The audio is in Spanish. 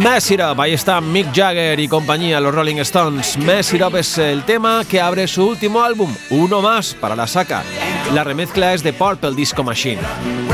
Mess It Up, ahí está Mick Jagger y compañía, los Rolling Stones. Mess It Up es el tema que abre su último álbum, uno más para la saca. La remezcla es de Purple Disco Machine.